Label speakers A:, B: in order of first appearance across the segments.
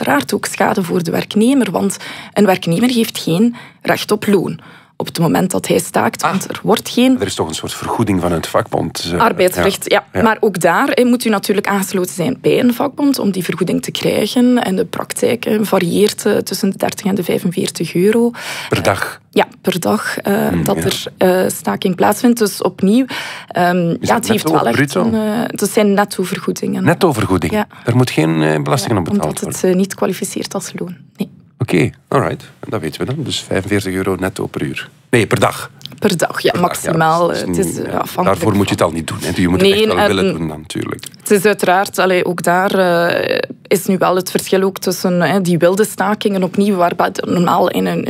A: uiteraard ook schade voor de werknemer, want een werknemer heeft geen recht op loon op het moment dat hij staakt, want er wordt geen...
B: Er is toch een soort vergoeding van het vakbond.
A: Arbeidsrecht, ja. Maar ook daar moet u natuurlijk aangesloten zijn bij een vakbond om die vergoeding te krijgen. En de praktijk varieert tussen de 30 en de 45 euro.
B: Per dag?
A: Ja, per dag dat er staking plaatsvindt. Dus opnieuw, het heeft wel echt het zijn netto-vergoedingen.
B: Netto-vergoeding?
A: Ja.
B: Er moet geen belasting op betaald worden?
A: Omdat het niet kwalificeert als loon. Nee.
B: Oké, alright. Dat weten we dan. Dus 45 euro netto per uur. Nee, per dag.
A: Per dag, ja, maximaal.
B: Ja,
A: het is afhankelijk.
B: Daarvoor moet je het al niet doen. Hè. Je moet het echt wel willen doen, dan, natuurlijk.
A: Het is uiteraard, ook daar is nu wel het verschil ook tussen die wilde stakingen opnieuw, waarbij normaal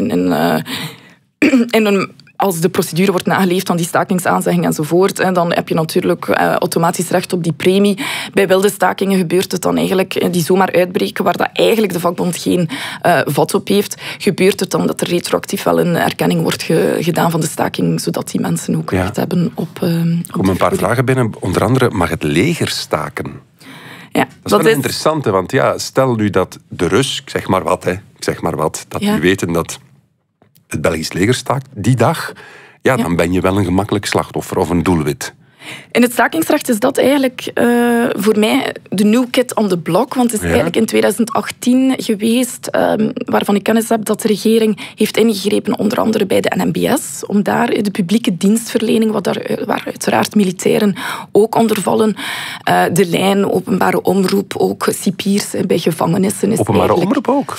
A: als de procedure wordt nageleefd van die stakingsaanzegging enzovoort, dan heb je natuurlijk automatisch recht op die premie. Bij wilde stakingen gebeurt het dan eigenlijk, die zomaar uitbreken, waar dat eigenlijk de vakbond geen vat op heeft, gebeurt het dan dat er retroactief wel een erkenning wordt gedaan van de staking, zodat die mensen ook recht hebben op...
B: Er komen een paar vragen binnen. Onder andere, mag het leger staken?
A: Ja,
B: dat is wel interessant, want stel nu dat de Rus, ik zeg maar wat, dat die weten dat het Belgisch leger staakt die dag, dan ben je wel een gemakkelijk slachtoffer of een doelwit. In het stakingsrecht is dat eigenlijk voor mij de new kid on the block. Want het is eigenlijk in 2018 geweest, waarvan ik kennis heb, dat de regering heeft ingegrepen, onder andere bij de NMBS, om daar de publieke dienstverlening, waar uiteraard militairen ook onder vallen, de lijn, openbare omroep, ook cipiers bij gevangenissen. Openbare omroep ook?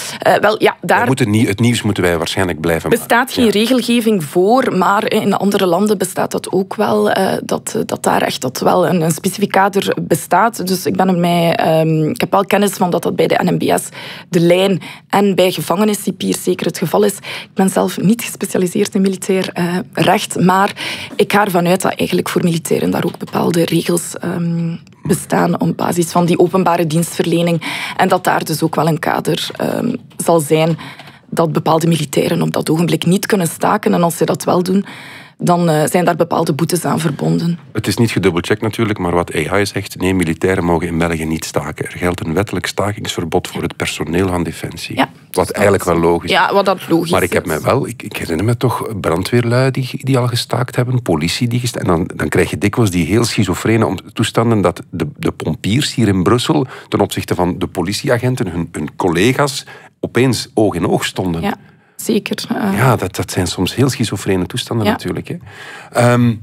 B: Het nieuws moeten wij waarschijnlijk blijven maken.
A: Er bestaat geen regelgeving voor, maar in andere landen bestaat dat ook wel, dat daar echt wel een specifiek kader bestaat. Dus ik heb wel kennis van dat bij de NMBS, de lijn en bij gevangeniscipiers zeker het geval is. Ik ben zelf niet gespecialiseerd in militair recht, maar ik ga ervan uit dat eigenlijk voor militairen daar ook bepaalde regels bestaan op basis van die openbare dienstverlening en dat daar dus ook wel een kader zal zijn dat bepaalde militairen op dat ogenblik niet kunnen staken en als ze dat wel doen, dan zijn daar bepaalde boetes aan verbonden.
B: Het is niet gedubbelcheckt natuurlijk, maar wat AI zegt, nee, militairen mogen in België niet staken. Er geldt een wettelijk stakingsverbod voor het personeel van Defensie. Ja, wat eigenlijk wel logisch is.
A: Ja, wat dat logisch is.
B: Maar ik herinner me toch brandweerlui die al gestaakt hebben, politie die gestaakt. En dan krijg je dikwijls die heel schizofrene toestanden dat de pompiers hier in Brussel ten opzichte van de politieagenten, hun collega's, opeens oog in oog stonden.
A: Ja. Zeker.
B: Ja, dat zijn soms heel schizofrene toestanden natuurlijk. Hè.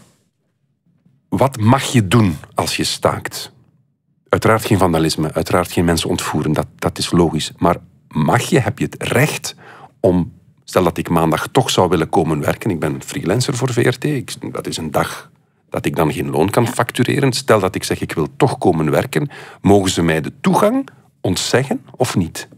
B: Wat mag je doen als je staakt? Uiteraard geen vandalisme, uiteraard geen mensen ontvoeren, dat is logisch. Maar heb je het recht om, stel dat ik maandag toch zou willen komen werken, ik ben freelancer voor VRT, dat is een dag dat ik dan geen loon kan factureren. Stel dat ik zeg, ik wil toch komen werken, mogen ze mij de toegang ontzeggen of niet?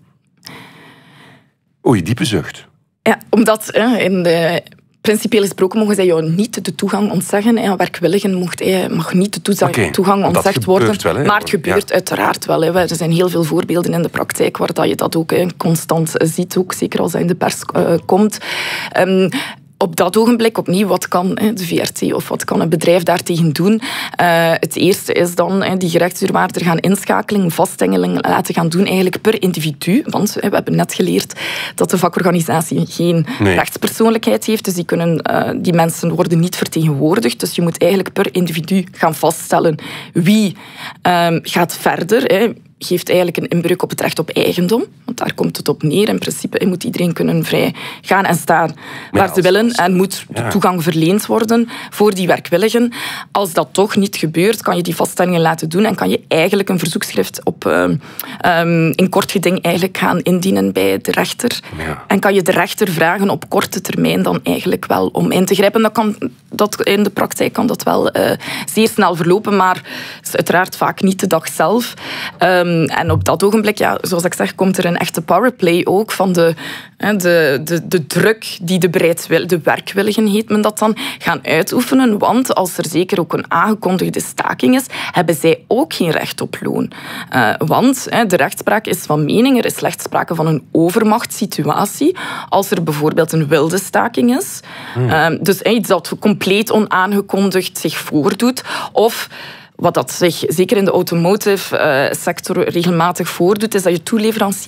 B: Oei, diepe zucht.
A: Ja, omdat in de principieel gesproken mogen zij jou niet de toegang ontzeggen. Een werkwillige mag niet de toegang ontzegd worden.
B: Wel,
A: maar het gebeurt uiteraard wel. Hè. Er zijn heel veel voorbeelden in de praktijk waar je dat ook constant ziet, ook zeker als dat in de pers komt. Op dat ogenblik opnieuw, wat kan de VRT of wat kan een bedrijf daartegen doen? Het eerste is dan die gerechtsdeurwaarder gaan inschakelen, vaststelling laten gaan doen, eigenlijk per individu. Want we hebben net geleerd dat de vakorganisatie geen rechtspersoonlijkheid heeft. Dus die mensen worden niet vertegenwoordigd. Dus je moet eigenlijk per individu gaan vaststellen wie gaat verder. Geeft eigenlijk een inbreuk op het recht op eigendom. Want daar komt het op neer. In principe moet iedereen kunnen vrij gaan en staan waar ze willen. En moet de toegang verleend worden voor die werkwilligen. Als dat toch niet gebeurt, kan je die vaststellingen laten doen en kan je eigenlijk een verzoekschrift in kort geding eigenlijk gaan indienen bij de rechter. Ja. En kan je de rechter vragen op korte termijn dan eigenlijk wel om in te grijpen. In de praktijk kan dat wel zeer snel verlopen, maar het is uiteraard vaak niet de dag zelf. En op dat ogenblik, zoals ik zeg, komt er een echte powerplay ook van de druk die de werkwilligen, heet men dat dan, gaan uitoefenen. Want als er zeker ook een aangekondigde staking is, hebben zij ook geen recht op loon. Want de rechtspraak is van mening, er is slechts sprake van een overmachtssituatie. Als er bijvoorbeeld een wilde staking is, dus iets dat compleet onaangekondigd zich voordoet, of wat dat zich zeker in de automotive sector regelmatig voordoet, is dat je toeleverancier